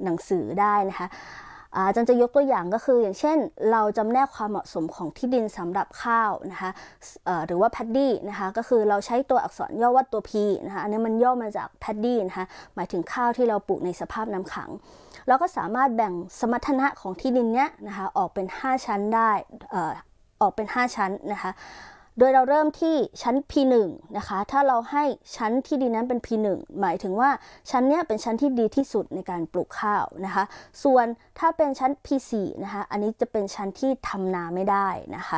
หนังสือได้นะคะอาจารย์จะยกตัวอย่างก็คืออย่างเช่นเราจำแนกความเหมาะสมของที่ดินสำหรับข้าวนะคะหรือว่าแพดดี้นะคะก็คือเราใช้ตัวอักษรย่อว่าตัว P นะคะอันนี้มันย่อมาจากแพดดี้นะคะหมายถึงข้าวที่เราปลูกในสภาพน้ำขังเราก็สามารถแบ่งสมรรถนะของที่ดินเนี้ยนะคะออกเป็น5ชั้นได้ออกเป็น5ชั้นนะคะโดยเราเริ่มที่ชั้น P1 นะคะถ้าเราให้ชั้นที่ดินนั้นเป็น P1 หมายถึงว่าชั้นนี้เป็นชั้นที่ดีที่สุดในการปลูกข้าวนะคะส่วนถ้าเป็นชั้น P4 นะคะอันนี้จะเป็นชั้นที่ทำนาไม่ได้นะคะ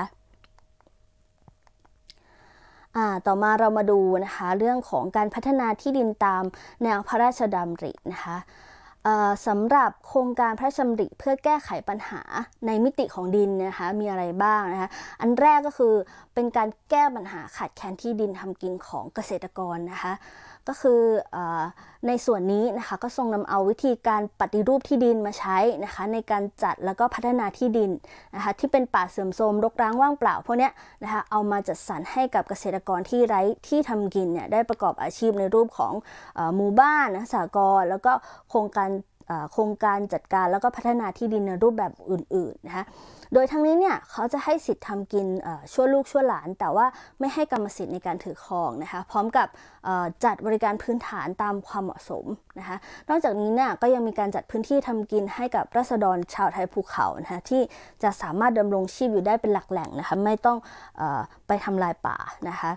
ต่อมาเรามาดูนะคะเรื่องของการพัฒนาที่ดินตามแนวพระราชดำรินะคะสำหรับโครงการพระราชดำริเพื่อแก้ไขปัญหาในมิติของดินนะคะมีอะไรบ้างนะคะอันแรกก็คือเป็นการแก้ปัญหาขาดแคลนที่ดินทำกินของเกษตรกรนะคะก็คือในส่วนนี้นะคะก็ทรงนำเอาวิธีการปฏิรูปที่ดินมาใช้นะคะในการจัดแล้วก็พัฒนาที่ดินนะคะที่เป็นป่าเสื่อมโทรมรกร้างว่างเปล่าพวกนี้นะคะเอามาจัดสรรให้กับเกษตรกรที่ไร้ที่ทำกินเนี่ยได้ประกอบอาชีพในรูปของหมู่บ้านสหกรณ์แล้วก็โครงการจัดการแล้วก็พัฒนาที่ดินในรูปแบบอื่นๆนะคะโดยทั้งนี้เนี่ยเขาจะให้สิทธิ์ทำกินชั่วลูกชั่วหลานแต่ว่าไม่ให้กรรมสิทธิ์ในการถือครองนะคะพร้อมกับจัดบริการพื้นฐานตามความเหมาะสมนะคะนอกจากนี้เนี่ยก็ยังมีการจัดพื้นที่ทำกินให้กับราษฎรชาวไทยภูเขานะคะที่จะสามารถดำรงชีพอยู่ได้เป็นหลักแหล่งนะคะไม่ต้องไปทำลายป่านะคะ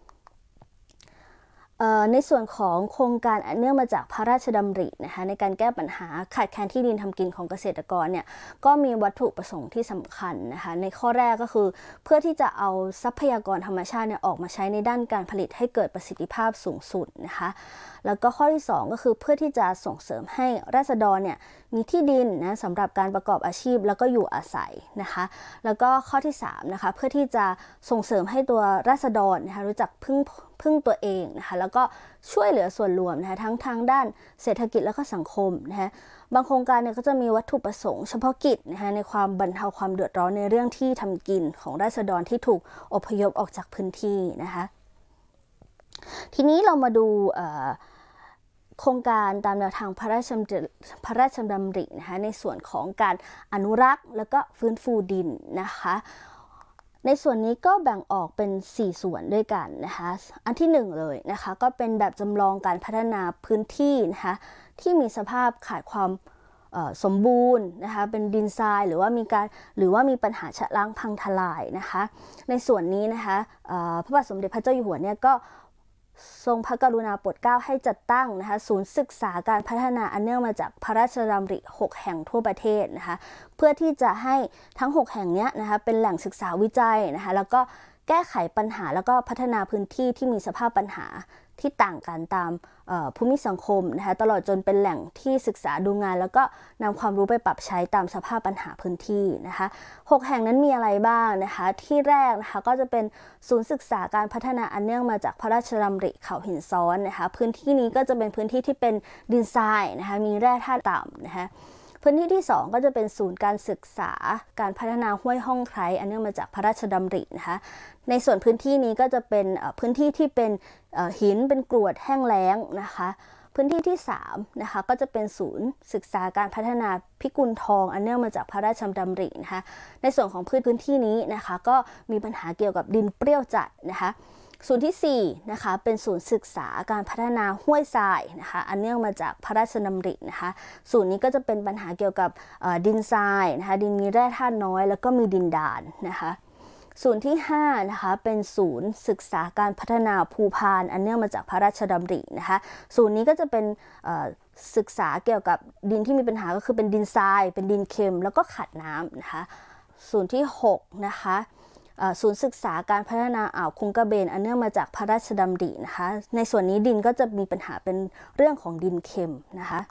ในส่วนของโครงการอันเนื่องมาจากพระราชดำรินะคะในการแก้ปัญหาขาดแคลนที่ดินทำกินของเกษตรกรเนี่ยก็มีวัตถุประสงค์ที่สำคัญนะคะในข้อแรกก็คือเพื่อที่จะเอาทรัพยากรธรรมชาติเนี่ยออกมาใช้ในด้านการผลิตให้เกิดประสิทธิภาพสูงสุดนะคะแล้วก็ข้อที่2ก็คือเพื่อที่จะส่งเสริมให้ราษฎรเนี่ยมีที่ดินนะสำหรับการประกอบอาชีพแล้วก็อยู่อาศัยนะคะแล้วก็ข้อที่3นะคะเพื่อที่จะส่งเสริมให้ตัวราษฎรนะคะรู้จักพึ่งตัวเองนะคะแล้วก็ช่วยเหลือส่วนรวมนะคะทั้งทางด้านเศรษฐกิจแล้วก็สังคมนะคะบางโครงการเนี่ยก็จะมีวัตถุประสงค์เฉพาะกิจนะคะในความบรรเทาความเดือดร้อนในเรื่องที่ทำกินของราษฎรที่ถูกอพยพออกจากพื้นที่นะคะทีนี้เรามาดูโครงการตามแนวทางพระราชดำรินะคะในส่วนของการอนุรักษ์แล้วก็ฟื้นฟูดินนะคะในส่วนนี้ก็แบ่งออกเป็น4ส่วนด้วยกันนะคะอันที่1เลยนะคะก็เป็นแบบจำลองการพัฒนาพื้นที่นะคะที่มีสภาพขาดความสมบูรณ์นะคะเป็นดินทรายหรือว่ามีปัญหาชะล้างพังทลายนะคะในส่วนนี้นะคะพระบาทสมเด็จพระเจ้าอยู่หัวเนี่ยก็ทรงพระกรุณาโปรดเกล้าให้จัดตั้งนะคะศูนย์ศึกษาการพัฒนาอันเนื่องมาจากพระราชดำริ6แห่งทั่วประเทศนะคะเพื่อที่จะให้ทั้ง6แห่งนี้นะคะเป็นแหล่งศึกษาวิจัยนะคะแล้วก็แก้ไขปัญหาแล้วก็พัฒนาพื้นที่ที่มีสภาพปัญหาที่ต่างกันตามภูมิสังคมนะคะตลอดจนเป็นแหล่งที่ศึกษาดูงานแล้วก็นำความรู้ไปปรับใช้ตามสภาพปัญหาพื้นที่นะคะ6แห่งนั้นมีอะไรบ้างนะคะที่แรกนะคะก็จะเป็นศูนย์ศึกษาการพัฒนาอันเนื่องมาจากพระราชดำริเขาหินซ้อนนะคะพื้นที่นี้ก็จะเป็นพื้นที่ที่เป็นดินทรายนะคะมีแร่ธาตุต่ำนะคะพื้นที่ที่2ก็จะเป็นศูนย์การศึกษาการพัฒนาห้วยห้องไคร้อันเนื่องมาจากพระราชดำรินะคะในส่วนพื้นที่นี้ก็จะเป็นพื้นที่ที่เป็นหินเป็นกรวดแห้งแล้งนะคะพื้นที่ที่3นะคะก็จะเป็นศูนย์ศึกษาการพัฒนาพิกุลทองอันเนื่องมาจากพระราชดำรินะคะในส่วนของพื้นที่นี้นะคะก็มีปัญหาเกี่ยวกับดินเปรี้ยวจัดนะคะศูนย์ที่4นะคะเป็นศูนย์ศึกษาการพัฒนาห้วยทรายนะคะอันเนื่องมาจากพระราชดำรินะคะศูนย์นี้ก็จะเป็นปัญหาเกี่ยวกับดินทรายนะคะดินมีแร่ธาตุน้อยแล้วก็มีดินดานนะคะศูนย์ที่5นะคะเป็นศูนย์ศึกษาการพัฒนาภูพานอันเนื่องมาจากพระราชดำรินะคะศูนย์นี้ก็จะเป็นศึกษาเกี่ยวกับดินที่มีปัญหาก็คือเป็นดินทรายเป็นดินเค็มแล้วก็ขาดน้ำนะคะศูนย์ที่6นะคะศูนย์ศึกษาการพัฒนาอ่าวคุงกระเบนอันเนื่องมาจากพระราชดำรินะคะในส่วนนี้ดินก็จะมีปัญหาเป็นเรื่องของดินเค็มนะคะ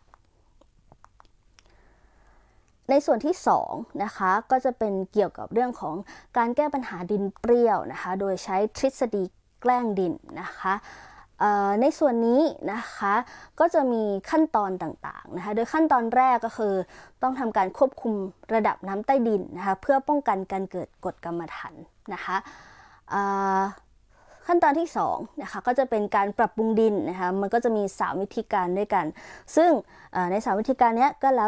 ในส่วนที่2นะคะก็จะเป็นเกี่ยวกับเรื่องของการแก้ปัญหาดินเปรี้ยวนะคะโดยใช้ทฤษฎีแกล้งดินนะคะในส่วนนี้นะคะก็จะมีขั้นตอนต่างๆนะคะโดยขั้นตอนแรกก็คือต้องทำการควบคุมระดับน้ำใต้ดินนะคะเพื่อป้องกันการเกิดกรดกัมมันถันนะคะขั้นตอนที่2นะคะก็จะเป็นการปรับปรุงดินนะคะมันก็จะมี3วิธีการด้วยกันซึ่งใน3วิธีการนี้ก็แล้ว